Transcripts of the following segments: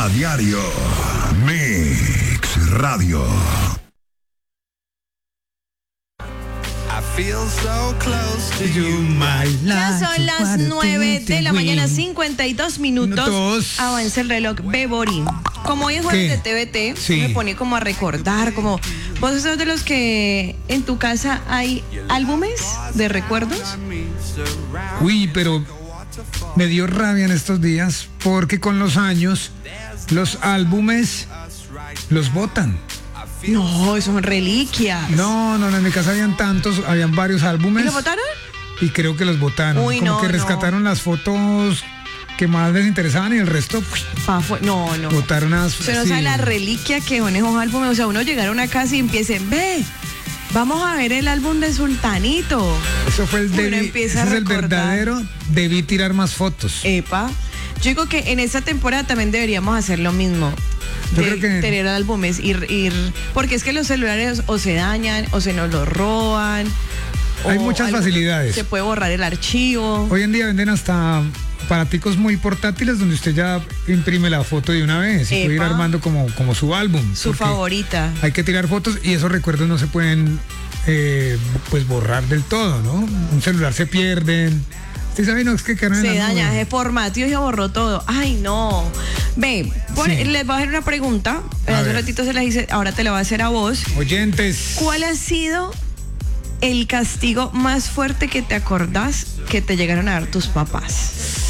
A diario. Mix Radio. Ya son las 9 de la mañana, 52 minutos. Avanza el reloj. Beborín. Como hoy es jueves de TVT, Sí. me pone como a recordar, como vos sos de los que en tu casa hay álbumes de recuerdos. Uy, pero me dio rabia en estos días porque con los años los álbumes los botan. No, son reliquias. No, en mi casa habían varios álbumes. ¿Y lo botaron? Y creo que los botaron. Uy, como no, que no. rescataron las fotos que más les interesaban y el resto No. botaron a Usted no sabe la reliquia que son esos álbumes. O sea, uno llegar a una casa y empiecen, ve, vamos a ver el álbum de Sultanito. Eso fue Uno empieza a ese es el recordar. verdadero. Debí tirar más fotos. Epa. Yo digo que en esta temporada también deberíamos hacer lo mismo. Yo creo que- tener álbumes, ir, porque es que los celulares o se dañan o se nos los roban. Hay o muchas algo- facilidades. Se puede borrar el archivo. Hoy en día venden hasta aparaticos muy portátiles donde usted ya imprime la foto de una vez y puede ir Epa. armando como su álbum. Su porque favorita. Hay que tirar fotos y esos recuerdos no se pueden pues borrar del todo, ¿no? Un celular se pierden. Usted sabe, no, es que quedaron en Se la daña, nube. se formateó y se borró todo. Ay, no. Ve, Sí. les voy a hacer una pregunta. A Hace un ver. ratito se la hice, ahora te la voy a hacer a vos. Oyentes. ¿Cuál ha sido el castigo más fuerte que te acordás que te llegaron a dar tus papás?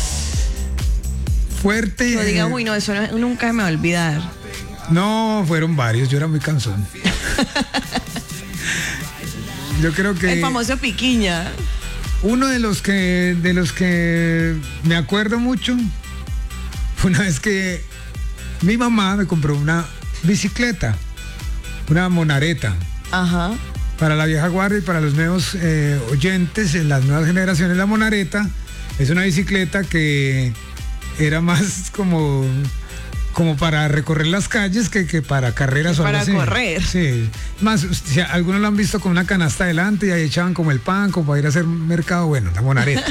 Fuerte. No digas, uy, no, eso nunca me va a olvidar. No, fueron varios, yo era muy cansón. Yo creo que El famoso piquiña. uno de los que me acuerdo mucho fue una vez que mi mamá me compró una bicicleta, una monareta. Ajá. Para la vieja guardia y para los nuevos oyentes, en las nuevas generaciones, la monareta es una bicicleta que era más como para recorrer las calles que para carreras o algo Para así. correr. Sí. Más, si algunos lo han visto con una canasta adelante y ahí echaban como el pan, como para ir a hacer mercado. Bueno, la monareta.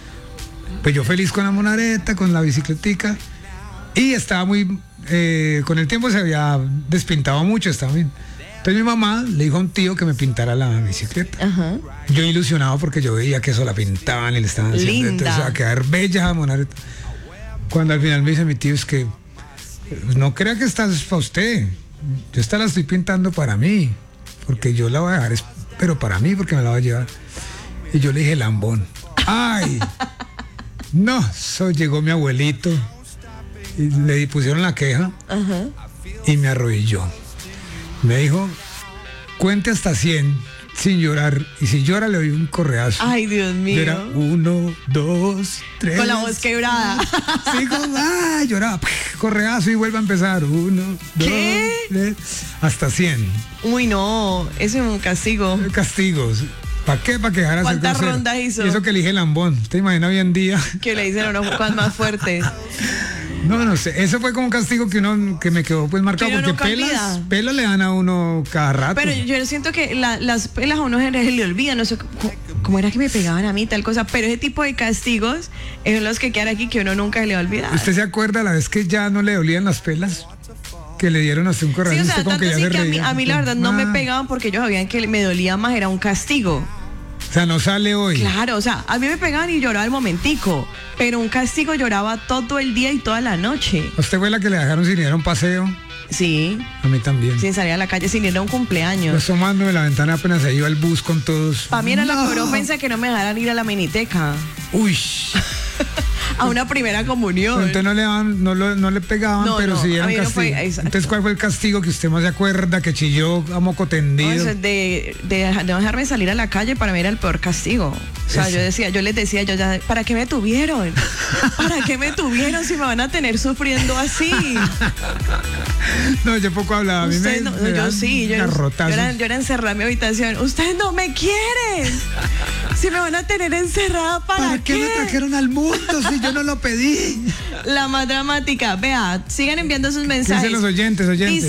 Pues yo feliz con la monareta, con la bicicletica. Y estaba muy... con el tiempo se había despintado mucho, estaba bien. Entonces mi mamá le dijo a un tío que me pintara la bicicleta. Ajá. Yo ilusionado porque yo veía que eso la pintaban y le estaban haciendo. Linda. Entonces va a quedar bella la monareta. Cuando al final me dice mi tío, es que no crea que esta es para usted. Yo esta la estoy pintando para mí. Porque yo la voy a dejar, pero para mí, porque me la voy a llevar. Y yo le dije, lambón. ¡Ay! No, eso llegó mi abuelito. Y le pusieron la queja. Ajá. Y me arrodilló. Me dijo, cuente hasta 100 sin llorar. Y si llora le doy un correazo. Ay, Dios mío. Yo era 1, 2, 3. Con la voz quebrada. Sí, lloraba. Correazo y vuelve a empezar. 1, 2, ¿Qué? 3. Hasta 100. Uy, no. Eso es un castigo. Castigos. ¿Para qué? ¿Para que dejara ser ¿Cuántas grosero? rondas hizo? Y eso que le dije lambón. ¿Te imaginas hoy en día? Que le dicen a unos cosas más fuertes. No sé. Eso fue como un castigo que me quedó pues marcado. Pero Porque nunca olvida. pelas le dan a uno cada rato. Pero yo siento que las pelas a uno se le olvidan, no sé cómo era que me pegaban a mí, tal cosa, pero ese tipo de castigos es los que quedan aquí que uno nunca se le va a olvidar. ¿Usted se acuerda la vez que ya no le dolían las pelas? Que le dieron hasta un correo. Sí, o sea, usted como tanto ya así se que reía. a mí la verdad no me Ah, pegaban porque ellos sabían que me dolía más, era un castigo. O sea, no sale hoy. Claro, o sea, a mí me pegaban y lloraba al momentico, pero un castigo lloraba todo el día y toda la noche. ¿A usted fue la que le dejaron sin ir a un paseo? Sí, A mí también. sin salir a la calle, sin ir a un Yo cumpleaños. asomándome la ventana apenas se iba el bus con todos. Para mí era la No. peor ofensa que no me dejaran ir a la miniteca, Uy. a una primera comunión. Entonces no le daban, no le pegaban, No, pero no, sí a dieron mí no castigo. fue- exacto. Entonces, ¿cuál fue el castigo que usted más se acuerda? Que chilló a moco No, tendido. eso es de no dejarme salir a la calle para mí era el peor castigo. O sea, Eso. yo les decía, ¿para qué me tuvieron? ¿Para qué me tuvieron si me van a tener sufriendo así? No, yo poco hablaba. A mí Usted me, no, me yo daban sí, yo garrotazos. era encerrada en mi habitación. Ustedes no me quieren. Si me van a tener encerrada, ¿para qué me trajeron al mundo si yo no lo pedí? La más dramática. Vea, sigan enviando sus mensajes. Dicen los oyentes.